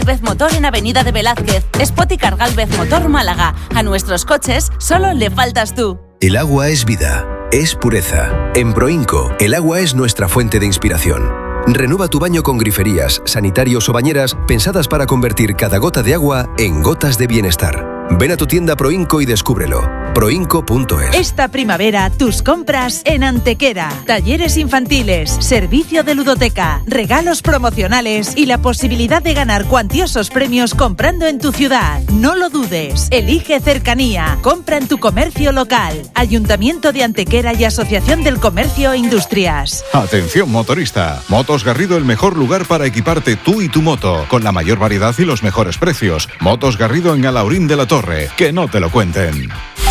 Galvez Motor en Avenida de Velázquez. Spoticar Galvez Motor Málaga. A nuestros coches solo le faltas tú. El agua es vida, es pureza. En Proinco, el agua es nuestra fuente de inspiración. Renueva tu baño con griferías, sanitarios o bañeras pensadas para convertir cada gota de agua en gotas de bienestar. Ven a tu tienda Proinco y descúbrelo. Proinco.es. Esta primavera, tus compras en Antequera. Talleres infantiles, servicio de ludoteca, regalos promocionales y la posibilidad de ganar cuantiosos premios comprando en tu ciudad. No lo dudes. Elige cercanía. Compra en tu comercio local. Ayuntamiento de Antequera y Asociación del Comercio e Industrias. Atención motorista. Motos Garrido, el mejor lugar para equiparte tú y tu moto. Con la mayor variedad y los mejores precios. Motos Garrido en Alaurín de la Torre. Que no te lo cuenten.